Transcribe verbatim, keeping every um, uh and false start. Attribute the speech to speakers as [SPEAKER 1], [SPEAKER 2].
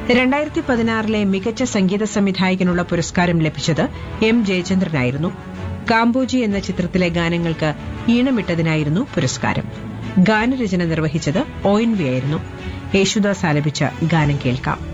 [SPEAKER 1] രണ്ടായിരത്തി പതിനാറിലെ മികച്ച സംഗീത സംവിധായകനുള്ള പുരസ്കാരം ലഭിച്ചത് എം ജയചന്ദ്രനായിരുന്നു. കാമ്പോജി എന്ന ചിത്രത്തിലെ ഗാനങ്ങൾക്ക് ഈണമിട്ടതിനായിരുന്നു പുരസ്കാരം. ഗാനരചന നിർവഹിച്ചത് ഒ എൻ വി ആയിരുന്നു. യേശുദാസ് ആലപിച്ച ഗാനം കേൾക്കാം.